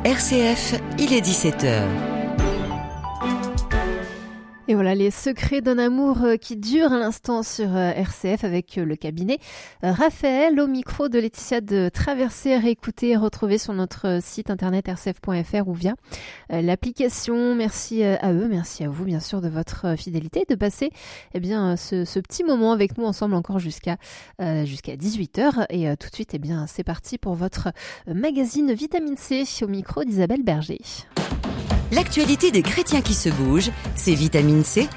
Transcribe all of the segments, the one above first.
RCF, il est 17h. Et voilà les secrets d'un amour qui dure à l'instant sur RCF avec le cabinet Raphaël au micro de Laetitia de Traversée, à réécouter et retrouver sur notre site internet rcf.fr ou via l'application. Merci à eux, merci à vous bien sûr de votre fidélité, de passer ce petit moment avec nous ensemble encore jusqu'à 18h. Et tout de suite, c'est parti pour votre magazine Vitamine C au micro d'Isabelle Berger. L'actualité des chrétiens qui se bougent, c'est Vitamine C.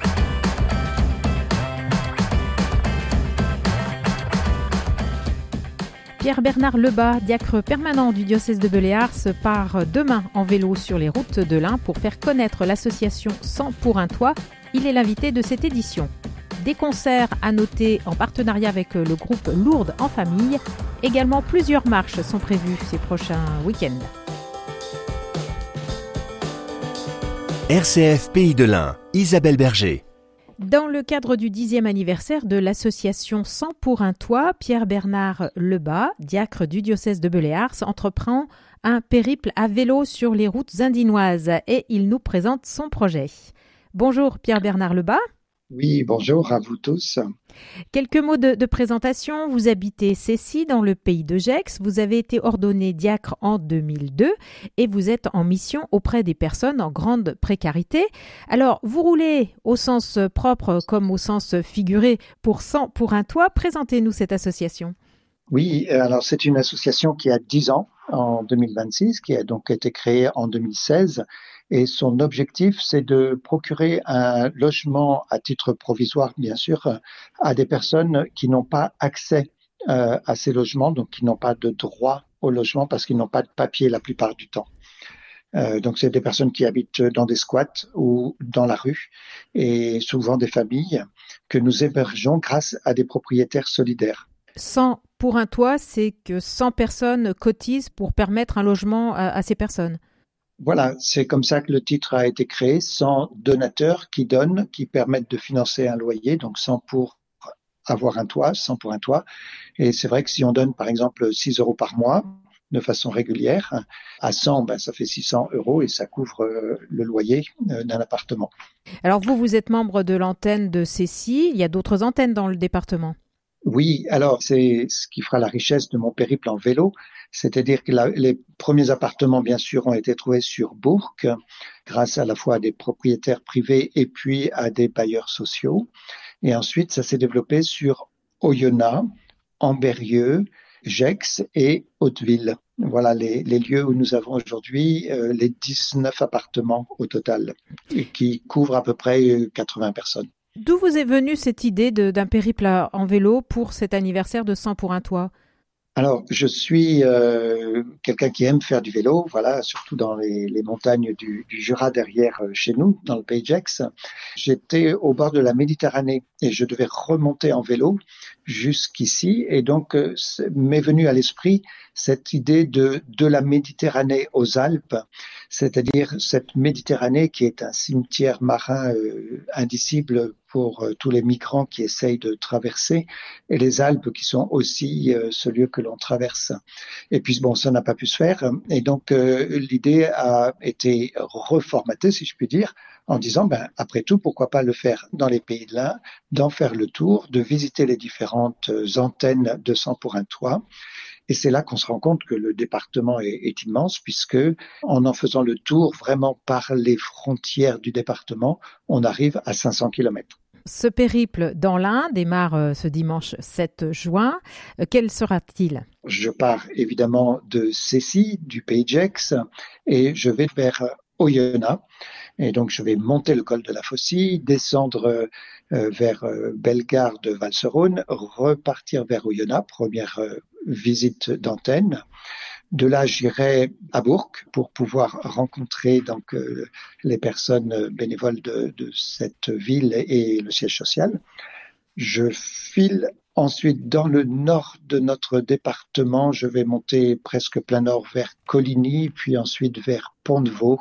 Pierre-Bernard Lebas, diacre permanent du diocèse de Beléars, part demain en vélo sur les routes de l'Ain pour faire connaître l'association 100 pour un toit. Il est l'invité de cette édition. Des concerts à noter en partenariat avec le groupe Lourdes en famille. Également, plusieurs marches sont prévues ces prochains week-ends. RCF Pays de l'Ain, Isabelle Berger. Dans le cadre du 10e anniversaire de l'association 100 pour un toit, Pierre-Bernard Lebas, diacre du diocèse de Beléars, entreprend un périple à vélo sur les routes indinoises et il nous présente son projet. Bonjour Pierre-Bernard Lebas. Oui, bonjour à vous tous. Quelques mots de présentation. Vous habitez Cessy dans le pays de Gex. Vous avez été ordonné diacre en 2002 et vous êtes en mission auprès des personnes en grande précarité. Alors, vous roulez au sens propre comme au sens figuré pour 100 pour un toit. Présentez-nous cette association. Oui, alors c'est une association qui a 10 ans en 2026, qui a donc été créée en 2016. Et son objectif, c'est de procurer un logement à titre provisoire, bien sûr, à des personnes qui n'ont pas accès à ces logements, donc qui n'ont pas de droit au logement parce qu'ils n'ont pas de papier la plupart du temps. Donc c'est des personnes qui habitent dans des squats ou dans la rue et souvent des familles que nous hébergeons grâce à des propriétaires solidaires. 100 pour un toit, c'est que 100 personnes cotisent pour permettre un logement à ces personnes. Voilà, c'est comme ça que le titre a été créé, 100 donateurs qui donnent, qui permettent de financer un loyer, donc 100 pour avoir un toit, 100 pour un toit. Et c'est vrai que si on donne par exemple 6 € par mois de façon régulière, à 100, ça fait 600 € et ça couvre le loyer d'un appartement. Alors vous êtes membre de l'antenne de Cessy, il y a d'autres antennes dans le département. Oui, alors c'est ce qui fera la richesse de mon périple en vélo, c'est-à-dire que les premiers appartements, bien sûr, ont été trouvés sur Bourg, grâce à la fois à des propriétaires privés et puis à des bailleurs sociaux. Et ensuite, ça s'est développé sur Oyonnax, Ambérieu, Gex et Hauteville. Voilà les lieux où nous avons aujourd'hui les 19 appartements au total, qui couvrent à peu près 80 personnes. D'où vous est venue cette idée d'un périple en vélo pour cet anniversaire de 100 pour un toit ? Alors, je suis quelqu'un qui aime faire du vélo, voilà, surtout dans les montagnes du Jura derrière chez nous, dans le pays de Gex. J'étais au bord de la Méditerranée et je devais remonter en vélo jusqu'ici. Et donc, m'est venue à l'esprit cette idée de la Méditerranée aux Alpes, c'est-à-dire cette Méditerranée qui est un cimetière marin indicible pour tous les migrants qui essayent de traverser, et les Alpes qui sont aussi ce lieu que l'on traverse. Et puis bon, ça n'a pas pu se faire, et donc l'idée a été reformatée, si je puis dire, en disant, après tout, pourquoi pas le faire dans les pays de l'Ain, d'en faire le tour, de visiter les différentes antennes de 100 pour un toit. Et c'est là qu'on se rend compte que le département est immense, puisque en faisant le tour vraiment par les frontières du département, on arrive à 500 km. Ce périple dans l'Ain démarre ce dimanche 7 juin. Quel sera-t-il ? Je pars évidemment de Cessy, du pays de Gex, et je vais vers Oyonnax. Et donc, je vais monter le col de la Faucille, descendre vers Bellegarde de Valserone, repartir vers Oyonnax, première visite d'antenne. De là, j'irai à Bourg pour pouvoir rencontrer donc les personnes bénévoles de cette ville et le siège social. Je file ensuite dans le nord de notre département. Je vais monter presque plein nord vers Coligny, puis ensuite vers Pont-de-Vaux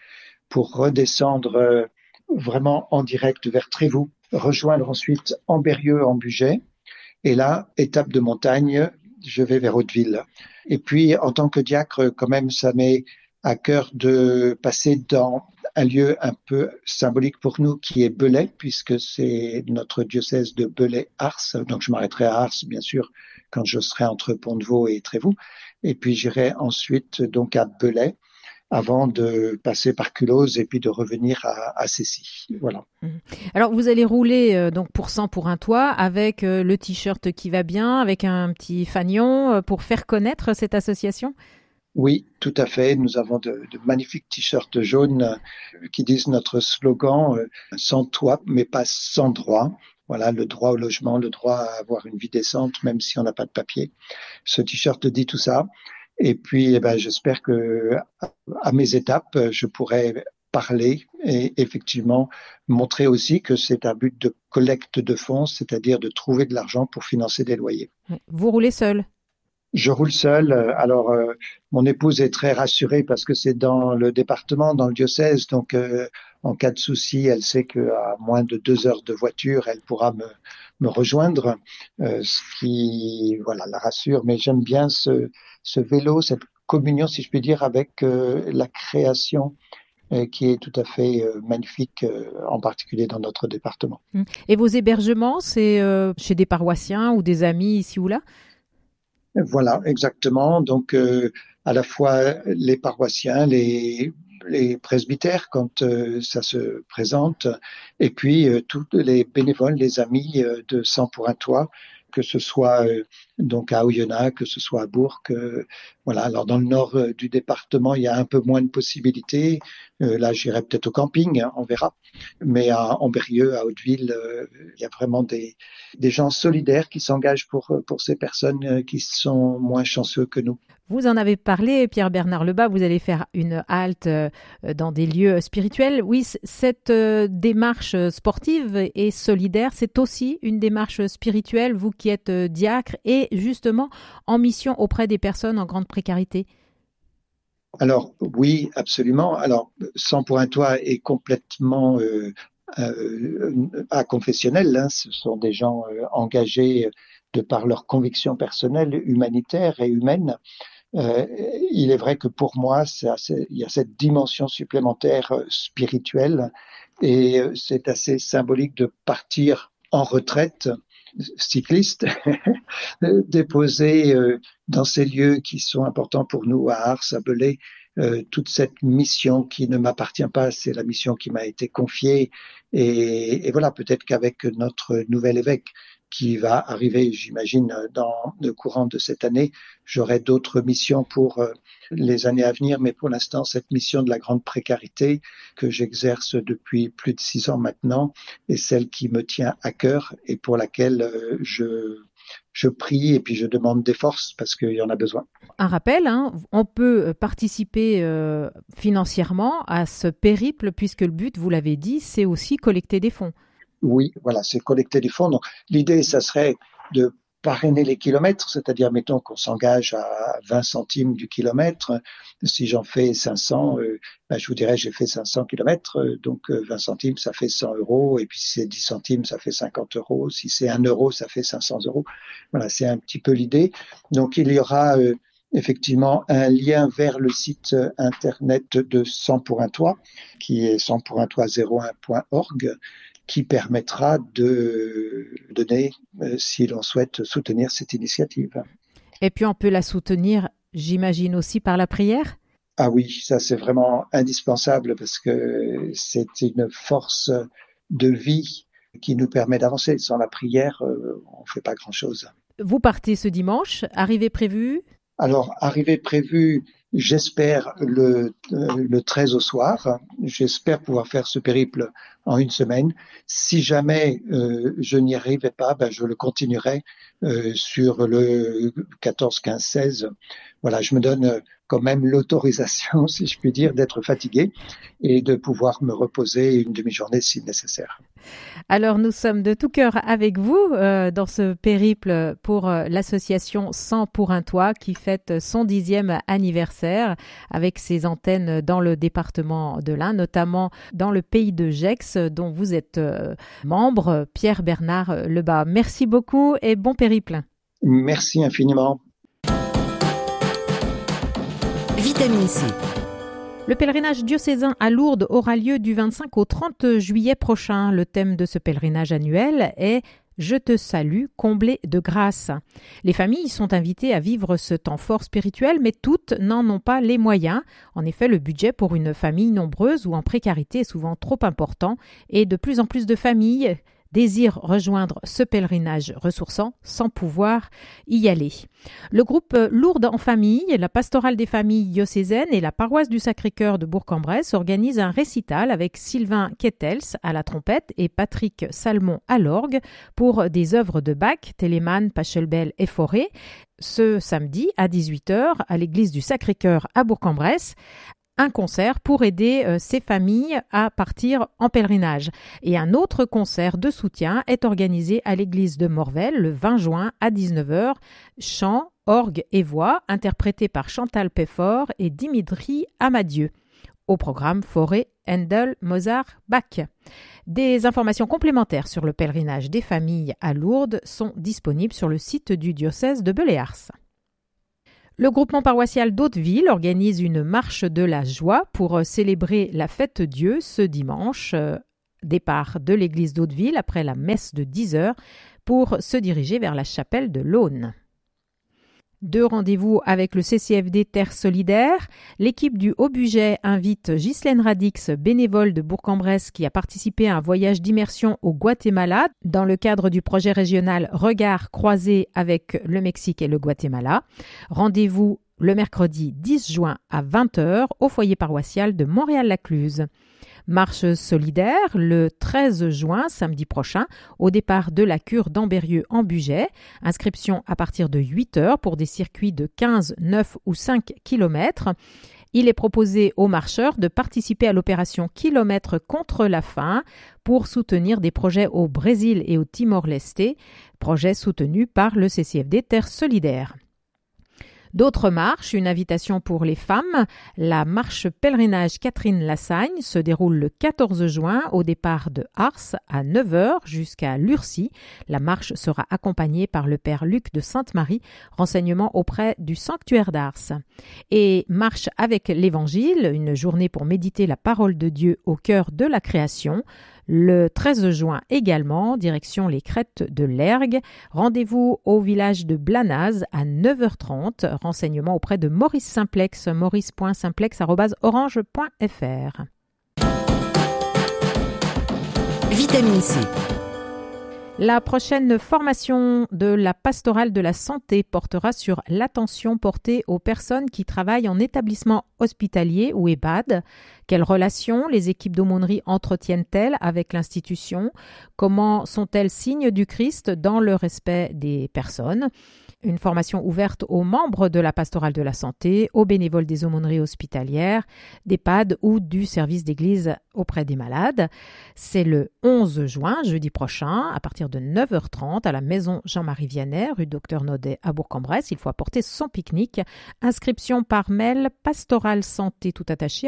pour redescendre vraiment en direct vers Trévoux, rejoindre ensuite Ambérieu en Bugey. Et là, étape de montagne, je vais vers Hauteville. Et puis, en tant que diacre, quand même, ça m'est à cœur de passer dans un lieu un peu symbolique pour nous qui est Belay, puisque c'est notre diocèse de Belay-Ars. Donc je m'arrêterai à Ars, bien sûr, quand je serai entre Pont-de-Vaux et Trévoux. Et puis j'irai ensuite donc à Belay, avant de passer par Culose et puis de revenir à Cessy. Voilà. Alors, vous allez rouler donc pour 100 pour un toit avec le t-shirt qui va bien, avec un petit fanion pour faire connaître cette association? Oui, tout à fait. Nous avons de magnifiques t-shirts jaunes qui disent notre slogan sans toit, mais pas sans droit. Voilà, le droit au logement, le droit à avoir une vie décente, même si on n'a pas de papier. Ce t-shirt dit tout ça. Et puis, j'espère que à mes étapes, je pourrai parler et effectivement montrer aussi que c'est un but de collecte de fonds, c'est-à-dire de trouver de l'argent pour financer des loyers. Vous roulez seul? Je roule seul. Alors, mon épouse est très rassurée parce que c'est dans le département, dans le diocèse. Donc, en cas de souci, elle sait qu'à moins de 2 heures de voiture, elle pourra me rejoindre, ce qui, voilà, la rassure. Mais j'aime bien ce vélo, cette communion, si je puis dire, avec la création qui est tout à fait magnifique, en particulier dans notre département. Et vos hébergements, c'est chez des paroissiens ou des amis ici ou là? Voilà, exactement. Donc, à la fois les paroissiens, les presbytères quand ça se présente, et puis tous les bénévoles, les amis de 100 pour un toit, que ce soit donc à Oyonnax, que ce soit à Bourg. Voilà. Alors dans le nord du département, il y a un peu moins de possibilités. Là, j'irai peut-être au camping, hein, on verra. Mais à Ambérieu, à Hauteville, il y a vraiment des gens solidaires qui s'engagent pour ces personnes qui sont moins chanceux que nous. Vous en avez parlé, Pierre-Bernard Lebas, vous allez faire une halte dans des lieux spirituels. Oui, cette démarche sportive et solidaire, c'est aussi une démarche spirituelle, vous qui êtes diacre et justement en mission auprès des personnes en grande précarité. Alors oui, absolument. Alors 100 pour un toit est complètement aconfessionnel, hein. Ce sont des gens engagés de par leurs convictions personnelles, humanitaires et humaines. Il est vrai que pour moi, il y a cette dimension supplémentaire spirituelle et c'est assez symbolique de partir en retraite cycliste, déposer dans ces lieux qui sont importants pour nous à Ars, à Belay, toute cette mission qui ne m'appartient pas, c'est la mission qui m'a été confiée et voilà, peut-être qu'avec notre nouvel évêque qui va arriver, j'imagine, dans le courant de cette année, j'aurai d'autres missions pour les années à venir, mais pour l'instant, cette mission de la grande précarité que j'exerce depuis plus de 6 ans maintenant est celle qui me tient à cœur et pour laquelle je prie et puis je demande des forces parce qu'il y en a besoin. Un rappel, hein, on peut participer financièrement à ce périple puisque le but, vous l'avez dit, c'est aussi collecter des fonds. Oui, voilà, c'est collecter des fonds. Donc, l'idée, ça serait de parrainer les kilomètres, c'est-à-dire, mettons qu'on s'engage à 20 centimes du kilomètre. Si j'en fais 500, je vous dirais, j'ai fait 500 kilomètres, donc 20 centimes, ça fait 100 euros. Et puis, si c'est 10 centimes, ça fait 50 euros. Si c'est 1 euro, ça fait 500 euros. Voilà, c'est un petit peu l'idée. Donc, il y aura effectivement un lien vers le site internet de 100 pour un toit, qui est 100pouruntoit01.org, qui permettra de donner si l'on souhaite soutenir cette initiative. Et puis on peut la soutenir, j'imagine aussi par la prière? Ah oui, ça c'est vraiment indispensable parce que c'est une force de vie qui nous permet d'avancer. Sans la prière, on ne fait pas grand-chose. Vous partez ce dimanche, arrivée prévue? Alors, arrivée prévue, j'espère le 13 au soir. J'espère pouvoir faire ce périple en 1 semaine. Si jamais je n'y arrivais pas, je le continuerai sur le 14, 15, 16. Voilà, je me donne quand même l'autorisation, si je puis dire, d'être fatigué et de pouvoir me reposer une demi-journée si nécessaire. Alors nous sommes de tout cœur avec vous dans ce périple pour l'association 100 pour un toit qui fête son 10e anniversaire avec ses antennes dans le département de l'Ain, notamment dans le pays de Gex dont vous êtes membre, Pierre-Bernard Lebas. Merci beaucoup et bon périple. Merci infiniment. Vitamine C, Le pèlerinage diocésain à Lourdes aura lieu du 25 au 30 juillet prochain. Le thème de ce pèlerinage annuel est « Je te salue, comblé de grâce ». Les familles sont invitées à vivre ce temps fort spirituel, mais toutes n'en ont pas les moyens. En effet, le budget pour une famille nombreuse ou en précarité est souvent trop important et de plus en plus de familles désirent rejoindre ce pèlerinage ressourçant sans pouvoir y aller. Le groupe Lourdes en famille, la pastorale des familles diocésaines et la paroisse du Sacré-Cœur de Bourg-en-Bresse organisent un récital avec Sylvain Kettels à la trompette et Patrick Salmon à l'orgue pour des œuvres de Bach, Telemann, Pachelbel et Fauré, ce samedi à 18h à l'église du Sacré-Cœur à Bourg-en-Bresse. Un concert pour aider ces familles à partir en pèlerinage. Et un autre concert de soutien est organisé à l'église de Morvel le 20 juin à 19h. Chant, orgue et voix interprétés par Chantal Peffort et Dimitri Amadieu. Au programme Fauré, Handel, Mozart, Bach. Des informations complémentaires sur le pèlerinage des familles à Lourdes sont disponibles sur le site du diocèse de Beléars. Le groupement paroissial d'Hauteville organise une marche de la joie pour célébrer la fête Dieu ce dimanche. Départ de l'église d'Hauteville après la messe de 10h pour se diriger vers la chapelle de l'Aune. 2 rendez-vous avec le CCFD Terre Solidaire. L'équipe du Haut-Bugey invite Ghislaine Radix, bénévole de Bourg-en-Bresse qui a participé à un voyage d'immersion au Guatemala dans le cadre du projet régional Regards croisés avec le Mexique et le Guatemala. Rendez-vous le mercredi 10 juin à 20h au foyer paroissial de Montréal-Lacluse. Marche solidaire le 13 juin, samedi prochain, au départ de la cure d'Ambérieux en Bugey. Inscription à partir de 8h pour des circuits de 15, 9 ou 5 km. Il est proposé aux marcheurs de participer à l'opération Kilomètres contre la faim pour soutenir des projets au Brésil et au Timor-Leste, projet soutenu par le CCFD Terre Solidaire. D'autres marches, une invitation pour les femmes. La marche pèlerinage Catherine Lassagne se déroule le 14 juin au départ de Ars à 9h jusqu'à Lurcy. La marche sera accompagnée par le père Luc de Sainte-Marie, renseignement auprès du sanctuaire d'Ars. Et marche avec l'Évangile, une journée pour méditer la parole de Dieu au cœur de la création. Le 13 juin également, direction les crêtes de l'Ergue. Rendez-vous au village de Blanaz à 9h30. Renseignements auprès de Maurice Simplex, maurice.simplex@orange.fr. Vitamine C. La prochaine formation de la pastorale de la santé portera sur l'attention portée aux personnes qui travaillent en établissement hospitalier ou EHPAD. Quelles relations les équipes d'aumônerie entretiennent-elles avec l'institution? Comment sont-elles signes du Christ dans le respect des personnes? Une formation ouverte aux membres de la pastorale de la santé, aux bénévoles des aumôneries hospitalières, d'EHPAD ou du service d'église auprès des malades. C'est le 11 juin, jeudi prochain, à partir de 9h30 à la maison Jean-Marie Vianney, rue Docteur Naudet à Bourg-en-Bresse. Il faut apporter son pique-nique. Inscription par mail pastoralsanté tout attaché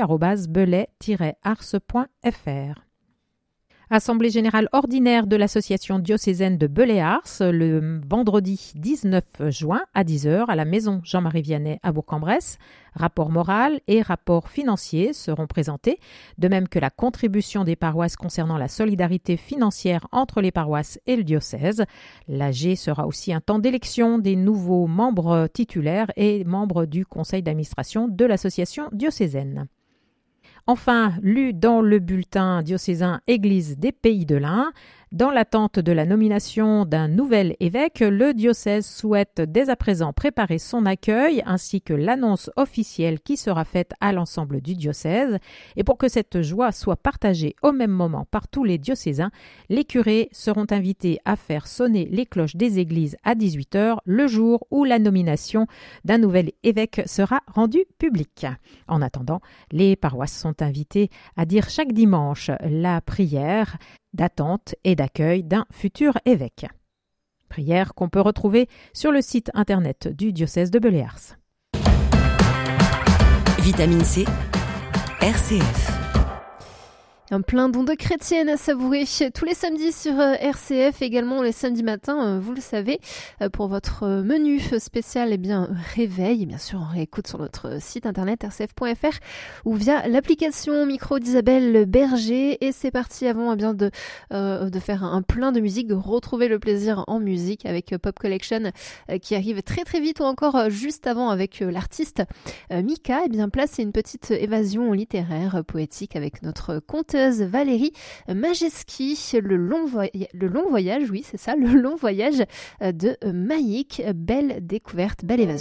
@belay-ars.fr. Assemblée générale ordinaire de l'association diocésaine de Beléars le vendredi 19 juin à 10h à la maison Jean-Marie Vianney à Bourg-en-Bresse. Rapport moral et rapport financier seront présentés, de même que la contribution des paroisses concernant la solidarité financière entre les paroisses et le diocèse. L'AG sera aussi un temps d'élection des nouveaux membres titulaires et membres du conseil d'administration de l'association diocésaine. Enfin, lu dans le bulletin diocésain Église des Pays de l'Ain, dans l'attente de la nomination d'un nouvel évêque, le diocèse souhaite dès à présent préparer son accueil ainsi que l'annonce officielle qui sera faite à l'ensemble du diocèse. Et pour que cette joie soit partagée au même moment par tous les diocésains, les curés seront invités à faire sonner les cloches des églises à 18h le jour où la nomination d'un nouvel évêque sera rendue publique. En attendant, les paroisses sont invitées à dire chaque dimanche la prière d'attente et d'accueil d'un futur évêque. Prière qu'on peut retrouver sur le site internet du diocèse de Beléars. Vitamine C, RCF. Un plein don de chrétienne à savourer tous les samedis sur RCF, également les samedis matins, vous le savez, pour votre menu spécial, eh bien, réveil. Et bien sûr, on réécoute sur notre site internet rcf.fr ou via l'application micro d'Isabelle Berger. Et c'est parti avant de faire un plein de musique, de retrouver le plaisir en musique avec Pop Collection qui arrive très très vite, ou encore juste avant avec l'artiste Mika. Et bien, place et une petite évasion littéraire, poétique avec notre conteuse Valérie Majeski, le long voyage, oui c'est ça, le long voyage de Maïk. Belle découverte, belle évasion.